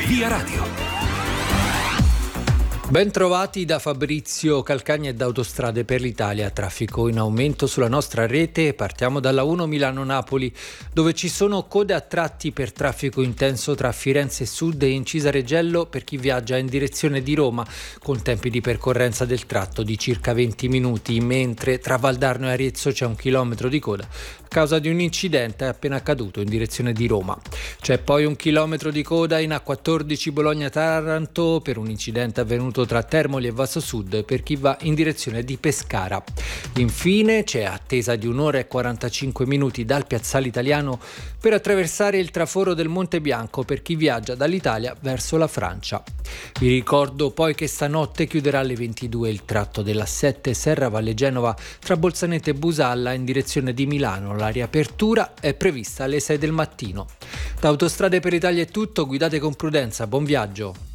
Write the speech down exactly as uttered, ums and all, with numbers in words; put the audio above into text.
Via Radio. Ben trovati da Fabrizio Calcagna e da Autostrade per l'Italia. Traffico in aumento sulla nostra rete. Partiamo dalla uno Milano-Napoli, dove ci sono code a tratti per traffico intenso tra Firenze Sud e Incisa Reggello per chi viaggia in direzione di Roma, con tempi di percorrenza del tratto di circa venti minuti, mentre tra Valdarno e Arezzo c'è un chilometro di coda a causa di un incidente appena accaduto in direzione di Roma. C'è poi un chilometro di coda in A quattordici Bologna-Taranto per un incidente avvenuto tra Termoli e Vasto Sud per chi va in direzione di Pescara. Infine c'è attesa di un'ora e quarantacinque minuti dal Piazzale Italiano per attraversare il traforo del Monte Bianco per chi viaggia dall'Italia verso la Francia. Vi ricordo poi che stanotte chiuderà alle ventidue il tratto della sette Serra Valle Genova tra Bolzaneto e Busalla in direzione di Milano. La riapertura è prevista alle sei del mattino. Da Autostrade per l'Italia è tutto, guidate con prudenza, buon viaggio.